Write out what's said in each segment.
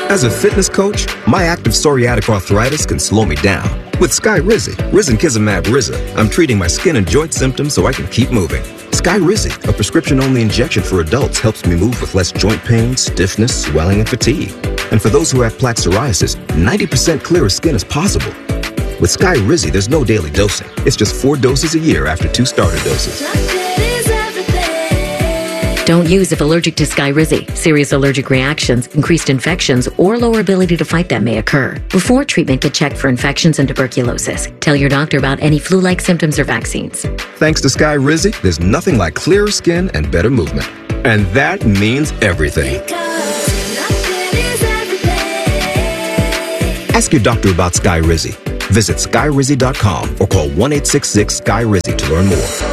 As a fitness coach, my active psoriatic arthritis can slow me down. With Skyrizi, risankizumab Riza, I'm treating my skin and joint symptoms so I can keep moving. Skyrizi, a prescription-only injection for adults, helps me move with less joint pain, stiffness, swelling, and fatigue. And for those who have plaque psoriasis, 90% clearer skin is possible. With Skyrizi, there's no daily dosing. It's just 4 doses a year after 2 starter doses. Don't use if allergic to Skyrizi. Serious allergic reactions, increased infections, or lower ability to fight them may occur. Before treatment, get checked for infections and tuberculosis. Tell your doctor about any flu-like symptoms or vaccines. Thanks to Skyrizi, there's nothing like clearer skin and better movement. And that means everything. Ask your doctor about Skyrizi. Visit Skyrizi.com or call 1-866-SKY-RIZI to learn more.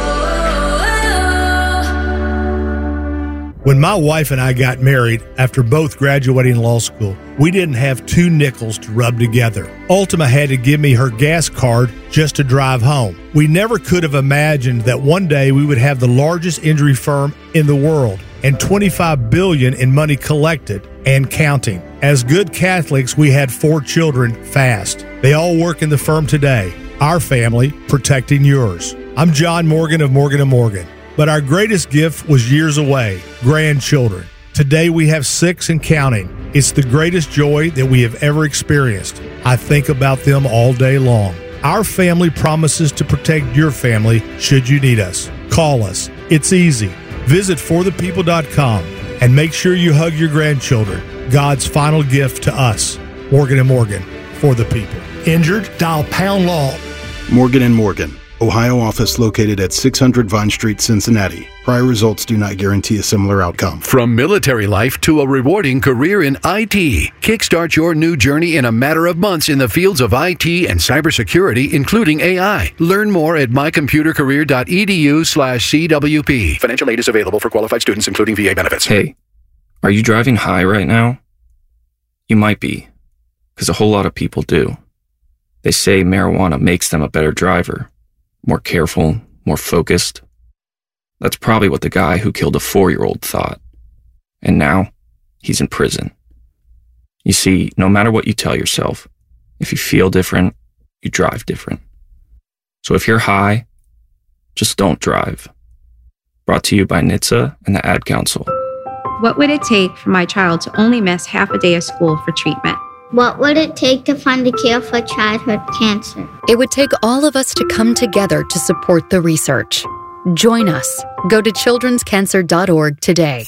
When my wife and I got married after both graduating law school, we didn't have 2 nickels to rub together. Ultima had to give me her gas card just to drive home. We never could have imagined that one day we would have the largest injury firm in the world and $25 billion in money collected and counting. As good Catholics, we had 4 children fast. They all work in the firm today. Our family protecting yours. I'm John Morgan of Morgan & Morgan. But our greatest gift was years away, grandchildren. Today we have 6 and counting. It's the greatest joy that we have ever experienced. I think about them all day long. Our family promises to protect your family should you need us. Call us. It's easy. Visit forthepeople.com and make sure you hug your grandchildren. God's final gift to us. Morgan & Morgan, for the people. Injured? Dial pound law. Morgan & Morgan. Ohio office located at 600 Vine Street, Cincinnati. Prior results do not guarantee a similar outcome. From military life to a rewarding career in IT, kickstart your new journey in a matter of months in the fields of IT and cybersecurity, including AI. Learn more at mycomputercareer.edu/CWP. Financial aid is available for qualified students, including VA benefits. Hey, are you driving high right now? You might be, because a whole lot of people do. They say marijuana makes them a better driver. More careful, more focused. That's probably what the guy who killed a 4-year-old thought. And now, he's in prison. You see, no matter what you tell yourself, if you feel different, you drive different. So if you're high, just don't drive. Brought to you by NHTSA and the Ad Council. What would it take for my child to only miss half a day of school for treatment? What would it take to find a cure for childhood cancer? It would take all of us to come together to support the research. Join us. Go to childrenscancer.org today.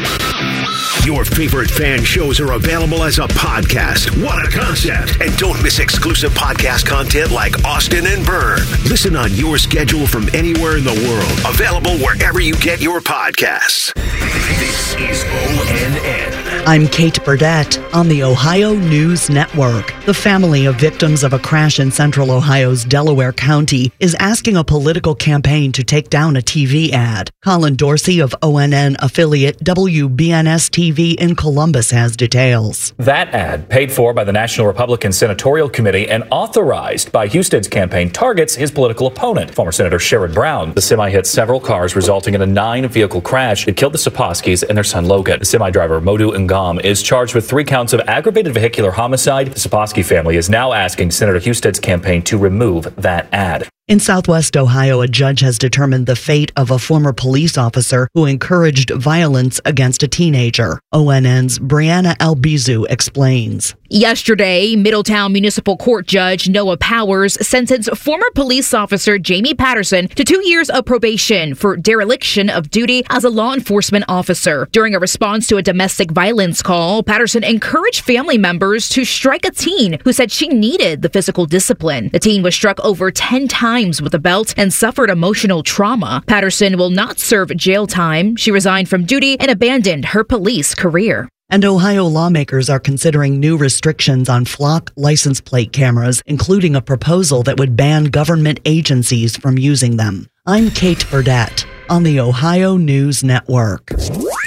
Your favorite fan shows are available as a podcast. What a concept! And don't miss exclusive podcast content like Austin and Byrne. Listen on your schedule from anywhere in the world. Available wherever you get your podcasts. This is ONN. I'm Kate Burdett on the Ohio News Network. The family of victims of a crash in central Ohio's Delaware County is asking a political campaign to take down a TV ad. Colin Dorsey of ONN affiliate WBNS TV in Columbus has details. That ad, paid for by the National Republican Senatorial Committee and authorized by Huston's campaign, targets his political opponent, former Senator Sherrod Brown. The semi hit several cars, resulting in a 9-vehicle crash that killed the Saposkis and their son Logan. The semi driver, Modu Ngam, is charged with 3 counts of aggravated vehicular homicide. The Saposky family is now asking Senator Huston's campaign to remove that ad. In Southwest Ohio, a judge has determined the fate of a former police officer who encouraged violence against a teenager. ONN's Brianna Albizu explains. Yesterday, Middletown Municipal Court Judge Noah Powers sentenced former police officer Jamie Patterson to 2 years of probation for dereliction of duty as a law enforcement officer. During a response to a domestic violence call, Patterson encouraged family members to strike a teen who said she needed the physical discipline. The teen was struck over 10 times with a belt and suffered emotional trauma. Patterson will not serve jail time. She resigned from duty and abandoned her police career. And Ohio lawmakers are considering new restrictions on flock license plate cameras, including a proposal that would ban government agencies from using them. I'm Kate Burdett on the Ohio News Network.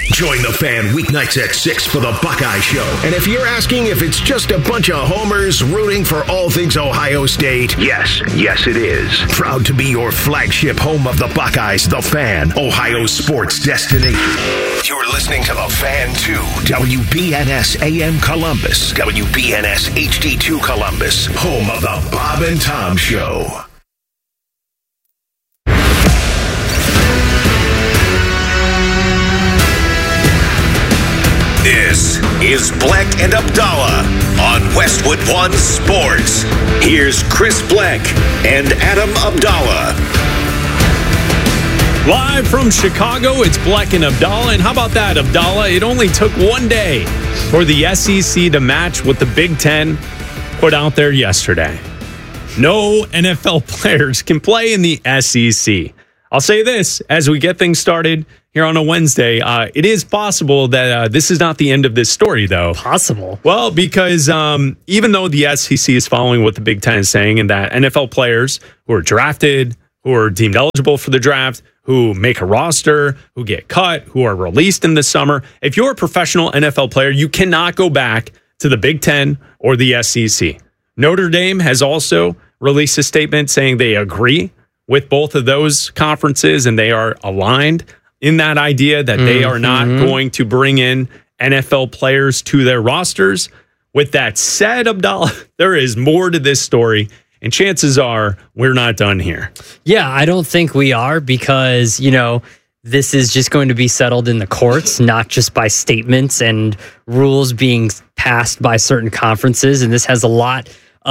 Join the Fan weeknights at 6 for the Buckeye Show. And if you're asking if it's just a bunch of homers rooting for all things Ohio State, yes it is. Proud to be your flagship home of the Buckeyes, the Fan, Ohio sports destination. You're listening to the Fan 2, WBNS AM Columbus, WBNS HD2 Columbus, home of the Bob and Tom Show. This is Bleck and Abdallah on Westwood One Sports. Here's Chris Bleck and Adam Abdallah. Live from Chicago, it's Bleck and Abdallah. And how about that, Abdallah? It only took one day for the SEC to match what the Big Ten put out there yesterday. No NFL players can play in the SEC. I'll say this as we get things started here on a Wednesday. It is possible that this is not the end of this story, though. Possible? Well, because even though the SEC is following what the Big Ten is saying, and that NFL players who are drafted, who are deemed eligible for the draft, who make a roster, who get cut, who are released in the summer, if you're a professional NFL player, you cannot go back to the Big Ten or the SEC. Notre Dame has also released a statement saying they agree with both of those conferences, and they are aligned in that idea that they are not going to bring in NFL players to their rosters. With that said, Abdallah, there is more to this story, and chances are we're not done here. Yeah, I don't think we are, because, this is just going to be settled in the courts, not just by statements and rules being passed by certain conferences. And this has a lot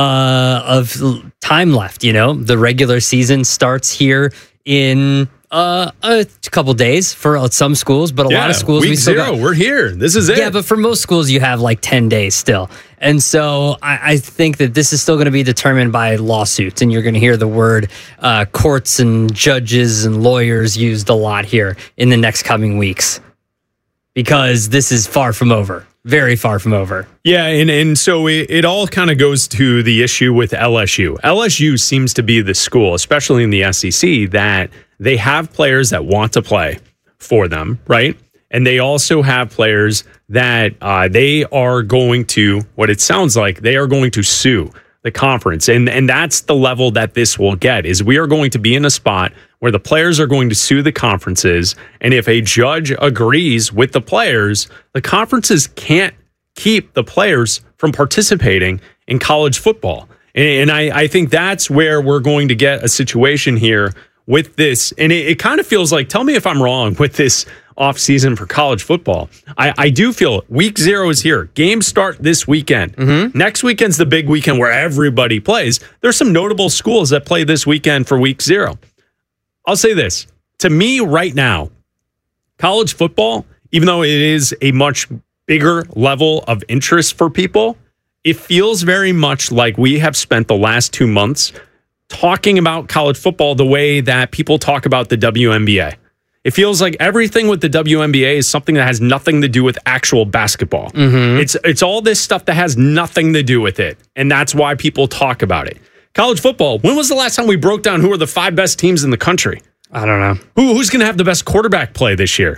of time left. The regular season starts here in a couple days for some schools, but a lot of schools week zero, we're here. This is it. Yeah, but for most schools, you have like 10 days still. And so I think that this is still going to be determined by lawsuits, and you're going to hear the word courts and judges and lawyers used a lot here in the next coming weeks, because this is far from over. Very far from over. Yeah, and so it all kind of goes to the issue with LSU. LSU seems to be the school, especially in the SEC, that they have players that want to play for them, right? And they also have players that they are going to, what it sounds like, they are going to sue the conference. And that's the level that this will get, is we are going to be in a spot where the players are going to sue the conferences. And if a judge agrees with the players, the conferences can't keep the players from participating in college football. And I think that's where we're going to get a situation here with this. And it kind of feels like, tell me if I'm wrong with this offseason for college football. I do feel week 0 is here. Games start this weekend. Next weekend's the big weekend where everybody plays. There's some notable schools that play this weekend for week 0. I'll say this. To me right now, college football, even though it is a much bigger level of interest for people, it feels very much like we have spent the last 2 months talking about college football the way that people talk about the WNBA. It feels like everything with the WNBA is something that has nothing to do with actual basketball. It's all this stuff that has nothing to do with it, and that's why people talk about it. College football, when was the last time we broke down who are the 5 best teams in the country? I don't know. Who's going to have the best quarterback play this year?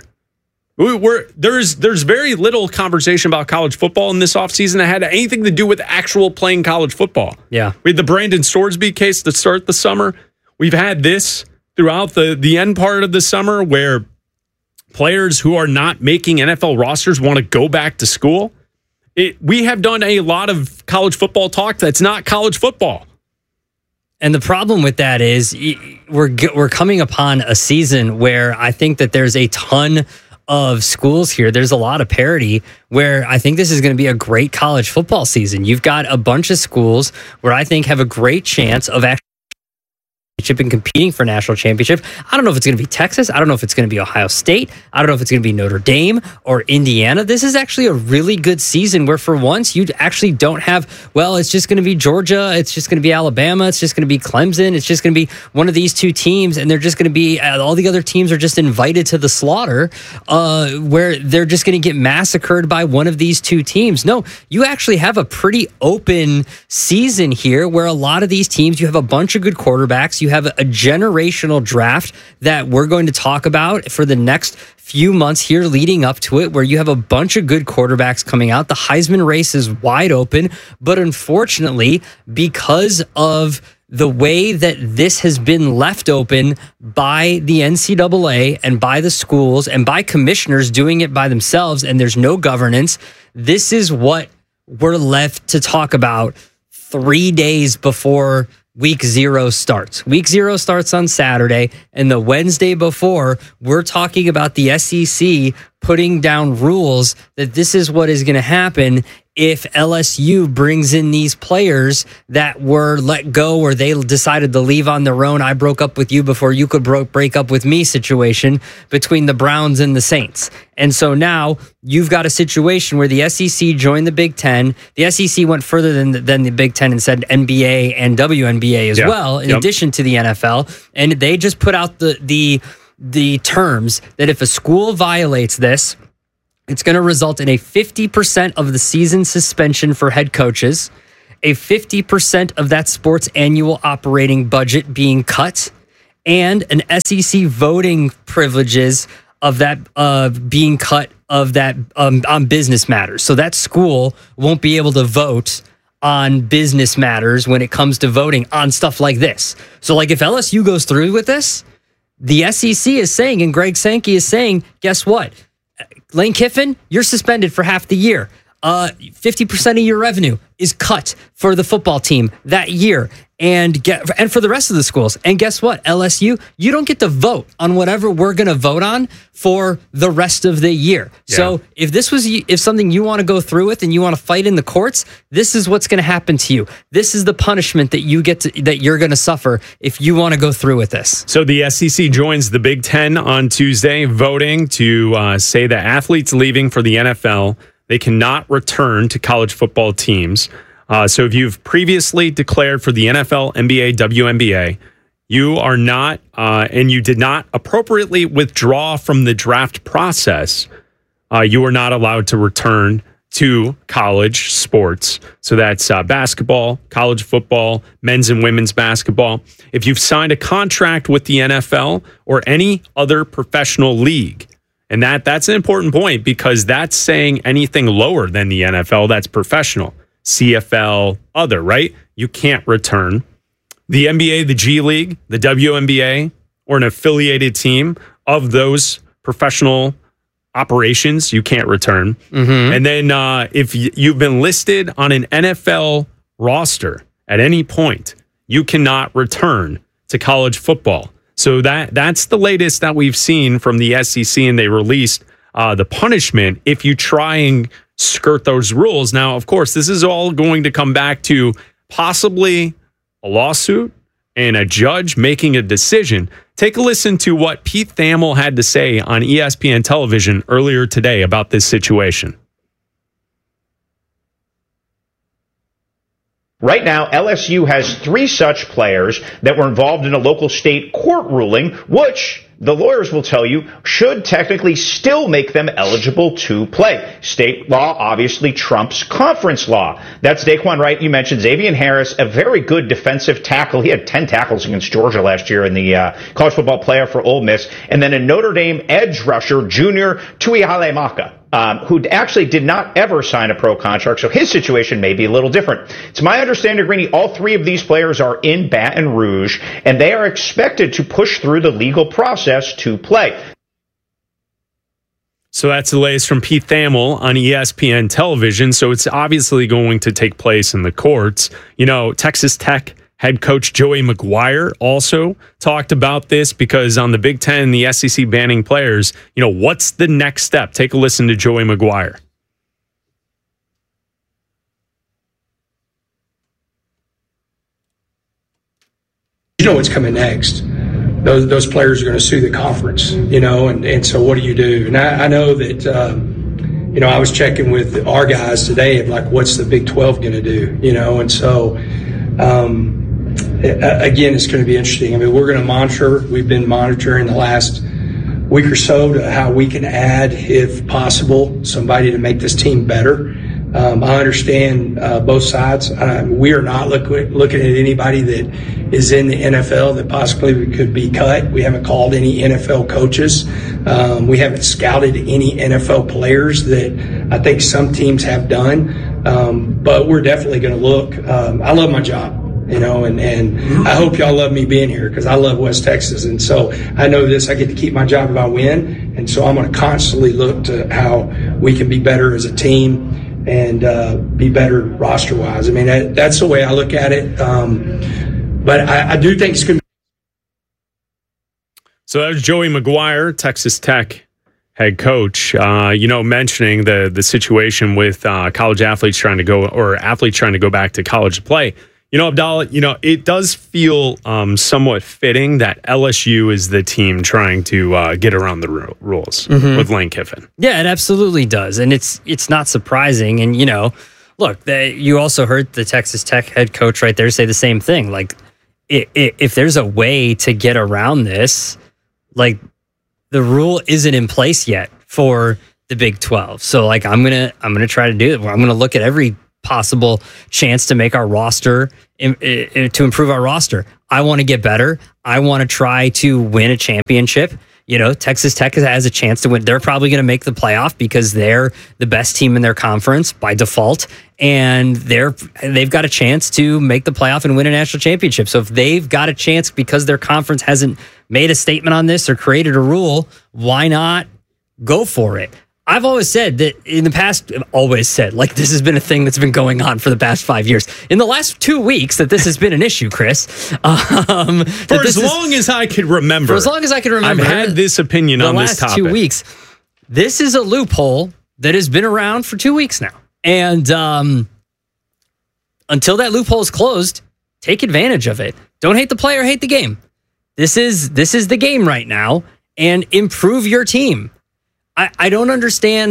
There's very little conversation about college football in this offseason that had anything to do with actual playing college football. Yeah. We had the Brandon Sorsby case to start the summer. We've had this throughout the end part of the summer, where players who are not making NFL rosters want to go back to school. We have done a lot of college football talk that's not college football. And the problem with that is we're coming upon a season where I think that there's a ton of schools here. There's a lot of parity where I think this is going to be a great college football season. You've got a bunch of schools where I think have a great chance of actually and competing for national championship. I don't know if it's going to be Texas. I don't know if it's going to be Ohio State. I don't know if it's going to be Notre Dame or Indiana. This is actually a really good season where for once you actually don't have, well, it's just going to be Georgia. It's just going to be Alabama. It's just going to be Clemson. It's just going to be one of these 2 teams. And they're just going to be, all the other teams are just invited to the slaughter where they're just going to get massacred by one of these 2 teams. No, you actually have a pretty open season here where a lot of these teams, you have a bunch of good quarterbacks. You You have a generational draft that we're going to talk about for the next few months here leading up to it, where you have a bunch of good quarterbacks coming out. The Heisman race is wide open, but unfortunately, because of the way that this has been left open by the NCAA and by the schools and by commissioners doing it by themselves, and there's no governance, this is what we're left to talk about 3 days before Week 0 starts. Week 0 starts on Saturday, and the Wednesday before, we're talking about the SEC putting down rules that this is what is going to happen if LSU brings in these players that were let go or they decided to leave on their own. I broke up with you before you could break up with me situation between the Browns and the Saints. And so now you've got a situation where the SEC joined the Big Ten. The SEC went further than the Big Ten and said NBA and WNBA as well, in addition to the NFL. And they just put out the terms that if a school violates this, it's going to result in a 50% of the season suspension for head coaches, a 50% of that sport's annual operating budget being cut, and an SEC voting privileges of that being cut of that on business matters. So that school won't be able to vote on business matters when it comes to voting on stuff like this. So like if LSU goes through with this, the SEC is saying, and Greg Sankey is saying, guess what? Lane Kiffin, you're suspended for half the year. 50% of your revenue is cut for the football team that year and for the rest of the schools. And guess what? LSU, you don't get to vote on whatever we're going to vote on for the rest of the year. Yeah. So if something you want to go through with and you want to fight in the courts, this is what's going to happen to you. This is the punishment that you're going to suffer if you want to go through with this. So the SEC joins the Big Ten on Tuesday, voting to say that athletes leaving for the NFL, they cannot return to college football teams. So if you've previously declared for the NFL, NBA, WNBA, you are not, and you did not appropriately withdraw from the draft process, you are not allowed to return to college sports. So that's basketball, college football, men's and women's basketball. If you've signed a contract with the NFL or any other professional league, and that's an important point because that's saying anything lower than the NFL, that's professional. CFL, other, right? You can't return. The NBA, the G League, the WNBA, or an affiliated team of those professional operations, you can't return. Mm-hmm. And then if you've been listed on an NFL roster at any point, you cannot return to college football. So that's the latest that we've seen from the SEC, and they released the punishment if you try and skirt those rules. Now, of course, this is all going to come back to possibly a lawsuit and a judge making a decision. Take a listen to what Pete Thamel had to say on ESPN television earlier today about this situation. Right now, LSU has 3 such players that were involved in a local state court ruling, which the lawyers will tell you should technically still make them eligible to play. State law obviously trumps conference law. That's Daquan Wright. You mentioned Xavier Harris, a very good defensive tackle. He had 10 tackles against Georgia last year in the college football playoff for Ole Miss. And then a Notre Dame edge rusher, Junior Tuihalemaka, who actually did not ever sign a pro contract, so his situation may be a little different. It's my understanding, Greeny, all 3 of these players are in Baton Rouge, and they are expected to push through the legal process to play. So that's the latest from Pete Thamel on ESPN television. So it's obviously going to take place in the courts. You know, Texas Tech head coach Joey McGuire also talked about this because on the Big Ten, the SEC banning players, you know, what's the next step? Take a listen to Joey McGuire. You know what's coming next. Those players are going to sue the conference, you know, and so what do you do? And I know that, you know, I was checking with our guys today of like, what's the Big 12 going to do, you know, and so, again, it's going to be interesting. I mean, we're going to monitor. We've been monitoring the last week or so to how we can add, if possible, somebody to make this team better. I understand both sides. We are not looking at anybody that is in the NFL that possibly could be cut. We haven't called any NFL coaches. We haven't scouted any NFL players that I think some teams have done. But we're definitely going to look. I love my job. And I hope y'all love me being here because I love West Texas. And so I know this, I get to keep my job if I win. And so I'm going to constantly look to how we can be better as a team and be better roster-wise. I mean, that's the way I look at it. But I do think it's going to be. So that was Joey McGuire, Texas Tech head coach, mentioning the situation with college athletes trying to go back to college to play. Abdallah, it does feel somewhat fitting that LSU is the team trying to get around the rules with Lane Kiffin. Yeah, it absolutely does. And it's not surprising. And, look, you also heard the Texas Tech head coach right there say the same thing. Like, if there's a way to get around this, like, the rule isn't in place yet for the Big 12. So, like, I'm gonna try to do it. I'm gonna look at every possible chance to make our roster, to improve our roster. I want to get better. I want to try to win a championship. Texas Tech has a chance to win. They're probably going to make the playoff because they're the best team in their conference by default, and they've got a chance to make the playoff and win a national championship. So if they've got a chance because their conference hasn't made a statement on this or created a rule, why not go for it? I've always said that in the past, like this has been a thing that's been going on for the past 5 years. In the last 2 weeks that this has been an issue, Chris. For as long as I can remember. I've had this opinion on this topic. The last 2 weeks. This is a loophole that has been around for 2 weeks now. And until that loophole is closed, take advantage of it. Don't hate the player, hate the game. This is the game right now, and improve your team. I don't understand,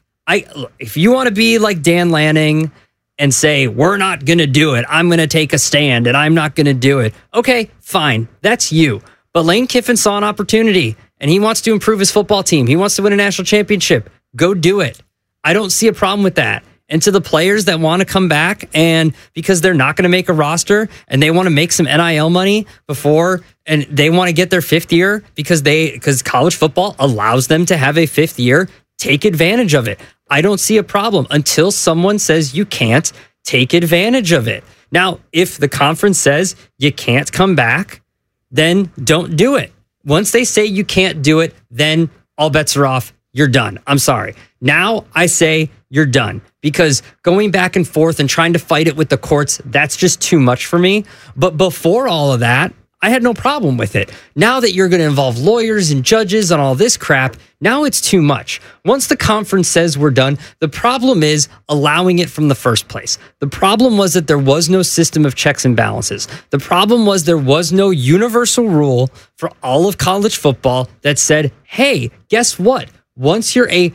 if you want to be like Dan Lanning and say, we're not going to do it, I'm going to take a stand and I'm not going to do it. Okay, fine. That's you. But Lane Kiffin saw an opportunity and he wants to improve his football team. He wants to win a national championship. Go do it. I don't see a problem with that. And to the players that want to come back and because they're not going to make a roster and they want to make some NIL money before and they want to get their fifth year because college football allows them to have a fifth year, take advantage of it. I don't see a problem until someone says you can't. Take advantage of it. Now, if the conference says you can't come back, then don't do it. Once they say you can't do it, then all bets are off. You're done. I'm sorry. Now I say you're done because going back and forth and trying to fight it with the courts, that's just too much for me. But before all of that, I had no problem with it. Now that you're going to involve lawyers and judges and all this crap, now it's too much. Once the conference says we're done, the problem is allowing it from the first place. The problem was that there was no system of checks and balances. The problem was there was no universal rule for all of college football that said, hey, guess what? Once you're a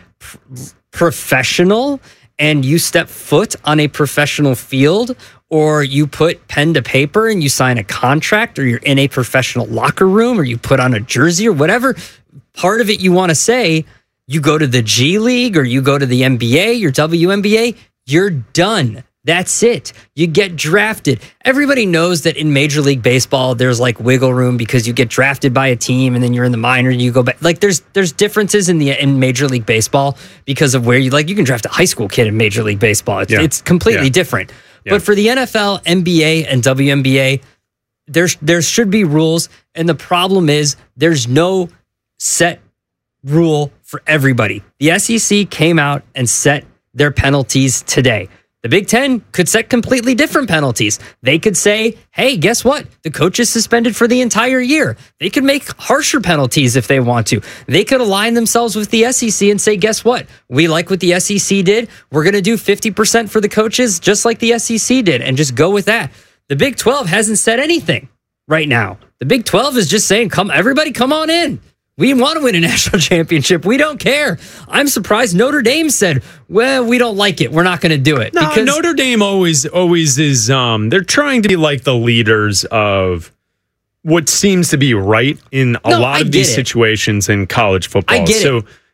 professional and you step foot on a professional field, or you put pen to paper and you sign a contract, or you're in a professional locker room, or you put on a jersey or whatever part of it you want to say, you go to the G League or you go to the NBA, your WNBA, you're done. That's it. You get drafted. Everybody knows that in Major League Baseball, there's like wiggle room because you get drafted by a team and then you're in the minor and you go back. Like there's differences in Major League Baseball because of where you can draft a high school kid in Major League Baseball. It's completely different. Yeah. But for the NFL, NBA, and WNBA, there should be rules. And the problem is there's no set rule for everybody. The SEC came out and set their penalties today. The Big Ten could set completely different penalties. They could say, hey, guess what? The coach is suspended for the entire year. They could make harsher penalties if they want to. They could align themselves with the SEC and say, guess what? We like what the SEC did. We're going to do 50% for the coaches, just like the SEC did, and just go with that. The Big 12 hasn't said anything right now. The Big 12 is just saying, everybody come on in. We want to win a national championship. We don't care. I'm surprised Notre Dame said, well, we don't like it. We're not going to do it. No, because Notre Dame always is, they're trying to be like the leaders of what seems to be right in a lot of these situations in college football. I get it.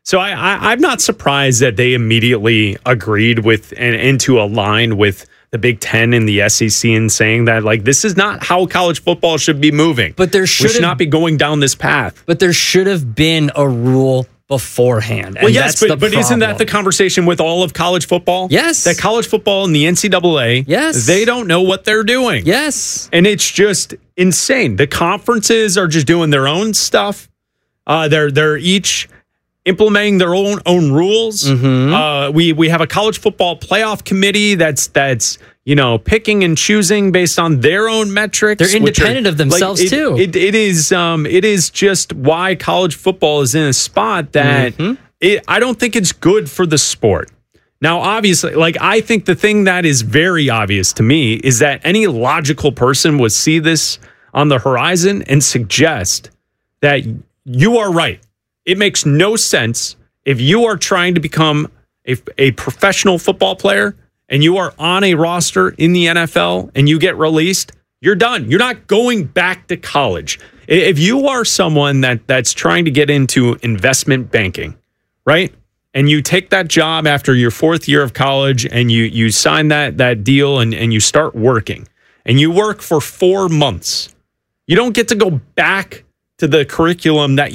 So I'm not surprised that they immediately agreed with and to align with the Big Ten and the SEC in saying that, like, this is not how college football should be moving. But we should not be going down this path. But there should have been a rule beforehand. Well, yes, but isn't that the conversation with all of college football? Yes. That college football and the NCAA, yes, they don't know what they're doing. Yes. And it's just insane. The conferences are just doing their own stuff. They're each implementing their own rules. Mm-hmm. We have a college football playoff committee that's picking and choosing based on their own metrics. They're independent of themselves too. It is just why college football is in a spot that I don't think it's good for the sport. Now, obviously, I think the thing that is very obvious to me is that any logical person would see this on the horizon and suggest that you are right. It makes no sense if you are trying to become a professional football player and you are on a roster in the NFL and you get released, you're done. You're not going back to college. If you are someone that's trying to get into investment banking, right? And you take that job after your 4th year of college and you sign that deal and you start working and you work for 4 months, you don't get to go back to the curriculum that